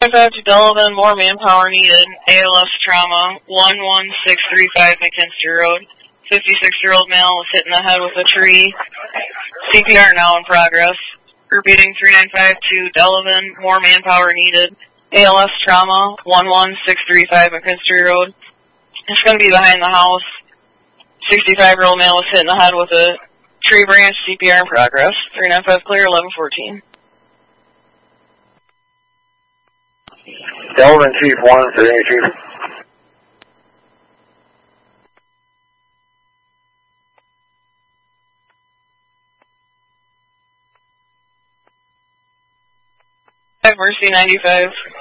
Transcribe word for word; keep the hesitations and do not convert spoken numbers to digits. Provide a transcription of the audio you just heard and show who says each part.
Speaker 1: ninety-five to Delavan, more manpower needed. A L S trauma, one one six three five McKinstry Road. fifty-six-year-old male was hit in the head with a tree. C P R now in progress. Repeating three nine five to Delavan, more manpower needed. A L S trauma, one one six three five McKinstry Road. It's going to be behind the house. sixty-five-year-old male was hit in the head with a tree branch. C P R in progress. three nine five clear, eleven fourteen.
Speaker 2: Delavan Chief one, Virginia Chief.
Speaker 1: Mercy ninety-five.